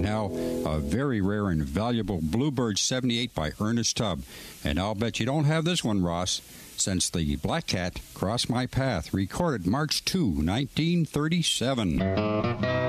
Now, a very rare and valuable Bluebird 78 by Ernest Tubb. And I'll bet you don't have this one, Ross, since the Black Cat crossed my path, recorded March 2, 1937.